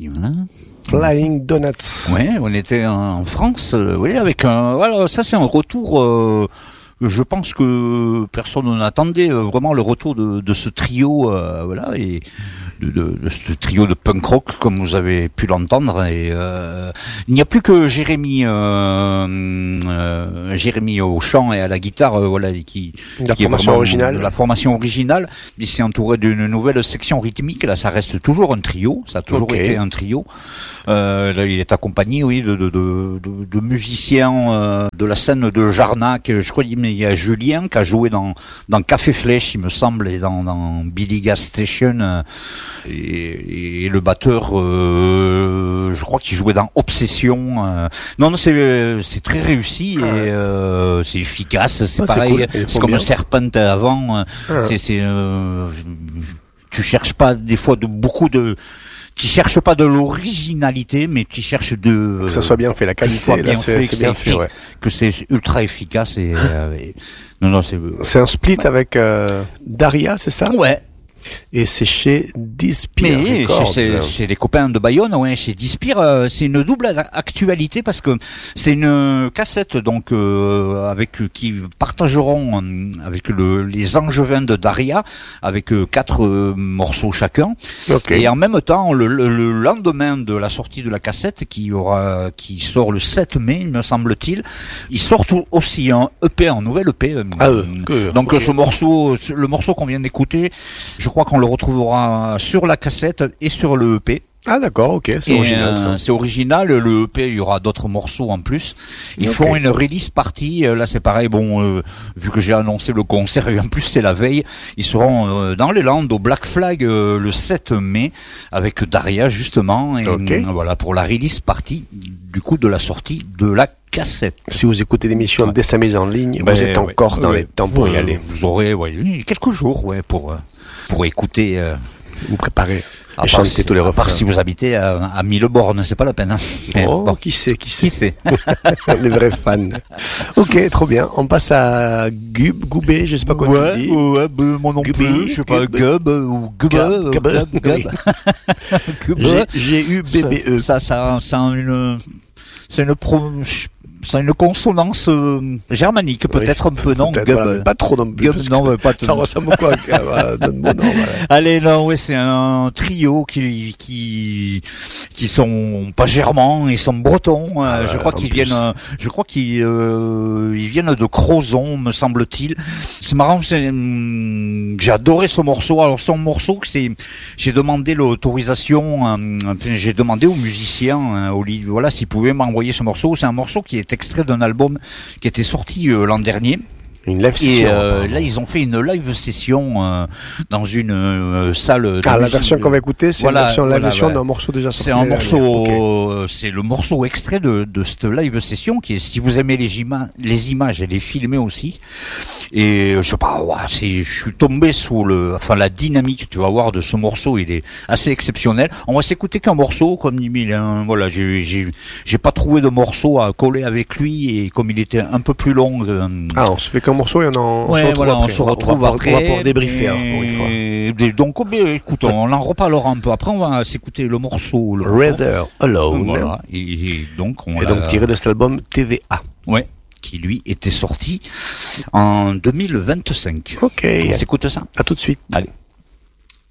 puis voilà. Flying Donuts. Ouais, on était en France, oui, avec voilà, ça c'est un retour. Je pense que personne n'attendait vraiment le retour de ce trio, voilà, et de ce trio de punk rock comme vous avez pu l'entendre. Et il n'y a plus que Jérémy au chant et à la guitare, voilà, qui La formation originale. La formation originale. Il s'est entouré d'une nouvelle section rythmique. Là, ça reste toujours un trio. Ça a toujours été un trio. Là, il est accompagné, oui, de musiciens de la scène de Jarnac. Je crois qu'il y a Julien qui a joué dans Café Flèche, il me semble, et dans Billy Gas Station, et le batteur, je crois qu'il jouait dans Obsession. Non, c'est très réussi et c'est efficace. C'est pareil, cool. C'est comme Serpent avant. Tu cherches pas des fois tu cherches pas de l'originalité, mais tu cherches que ça soit bien fait, la qualité, là, c'est bien fait, ouais. Que c'est ultra efficace et non, c'est un split avec Daria, c'est ça? Ouais. Et c'est chez Dispire. Mais chez les copains de Bayonne, ouais, chez Dispire, c'est une double actualité parce que c'est une cassette donc qui partageront avec les Angevins de Daria avec 4 morceaux chacun. Okay. Et en même temps, le lendemain de la sortie de la cassette qui sort le 7 mai, il me semble-t-il, ils sortent aussi un EP, un nouvel EP. Donc ce morceau, le morceau qu'on vient d'écouter, je crois qu'on le retrouvera sur la cassette et sur le EP. Ah d'accord, ok, c'est original ça. C'est original, le EP, il y aura d'autres morceaux en plus. Ils font une release party, là c'est pareil, vu que j'ai annoncé le concert et en plus c'est la veille, ils seront dans les Landes au Black Flag le 7 mai avec Daria justement, et voilà pour la release party du coup de la sortie de la cassette. Si vous écoutez l'émission dès sa mise en ligne, vous êtes encore dans les temps pour y aller. Vous aurez quelques jours pour écouter. Vous préparez et chanter tous les refrains. À part si vous habitez à Milleborne, c'est pas la peine. Qui sait. Les vrais fans. Ok, trop bien. On passe à Goubé, je sais pas quoi on dit. Ouais, moi non plus, je sais pas, Gub ou Gub. G-U-B-B-E. C'est une consonance germanique, peut-être un peu, non? Pas trop non plus. Ça ressemble quoi? Donne-moi non. Allez, non, ouais, c'est un trio qui sont pas germans, ils sont bretons. Je crois qu'ils viennent de Crozon, me semble-t-il. C'est marrant, j'ai adoré ce morceau. Alors, son morceau, j'ai demandé l'autorisation, j'ai demandé aux musiciens, voilà, s'ils pouvaient m'envoyer ce morceau. C'est un morceau qui est extrait d'un album qui était sorti l'an dernier. Une live session. Et là, ils ont fait une live session dans une salle. La version qu'on va écouter, c'est la version d'un morceau déjà sorti. C'est un morceau, c'est le morceau extrait de cette live session qui est, si vous aimez les images, elle est filmée aussi. Et je sais pas, je suis tombé sous la dynamique, tu vas voir, de ce morceau, il est assez exceptionnel. On va s'écouter qu'un morceau, comme dit Mylène, voilà, j'ai pas trouvé de morceau à coller avec lui, et comme il était un peu plus long. On se fait qu'un morceau et on se retrouve après. On va pouvoir débriefer, pour une fois. Donc, écoute, on en reparlera un peu après, on va s'écouter le morceau. Rather Alone. Voilà. Et donc, tiré de cet album TVA. Ouais. Qui lui était sorti en 2025. Ok. On s'écoute ça. À tout de suite. Allez.